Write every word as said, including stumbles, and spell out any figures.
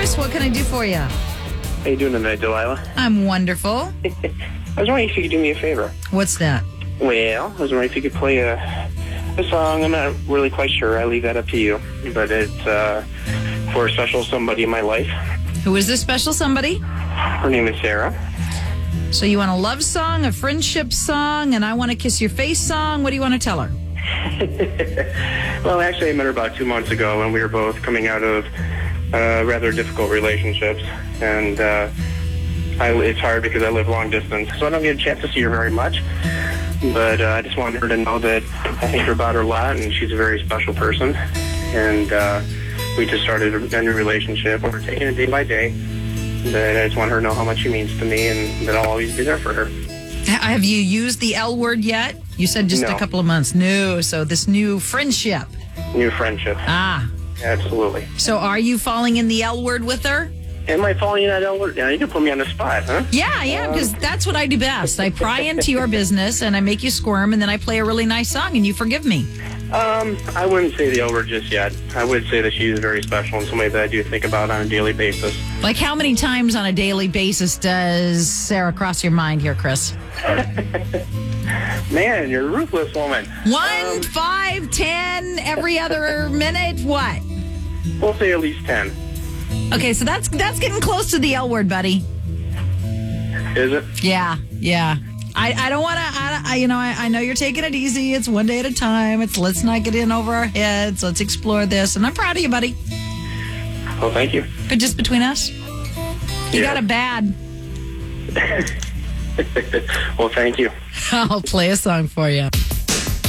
Chris. What can I do for you? How you doing tonight, Delilah? I'm wonderful. I was wondering if you could do me a favor. What's that? Well, I was wondering if you could play a, a song. I'm not really quite sure. I leave that up to you. But it's uh, for a special somebody in my life. Who is this special somebody? Her name is Sarah. So you want a love song, a friendship song, and I want to kiss your face song? What do you want to tell her? Well, actually, I met her about two months ago, and we were both coming out of uh, rather difficult relationships. And uh, I, it's hard because I live long distance, so I don't get a chance to see her very much. But uh, I just wanted her to know that I think about her a lot, and she's a very special person. And uh, we just started a new relationship. We're taking it day by day. But I just want her to know how much she means to me, and that I'll always be there for her. Have you used the L word yet? You said just No. a couple of months. No. So this new friendship. New friendship. Ah. Absolutely. So are you falling in the L word with her? Am I falling in that L-word? Yeah, you can put me on the spot, huh? Yeah, yeah, because that's what I do best. I pry into your business and I make you squirm, and then I play a really nice song and you forgive me. Um, I wouldn't say the L-word just yet. I would say that she is very special and somebody that I do think about on a daily basis. Like how many times on a daily basis does Sarah cross your mind here, Chris? Man, you're a ruthless woman. One, Um, five, ten, every other minute? What? We'll say at least ten. Okay, so that's that's getting close to the L word, buddy. Is it? Yeah, yeah. I, I don't want to, I, I, you know, I, I know you're taking it easy. It's one day at a time. It's let's not get in over our heads. Let's explore this. And I'm proud of you, buddy. Well, thank you. But just between us, you Yeah. got it bad. Well, thank you. I'll play a song for you.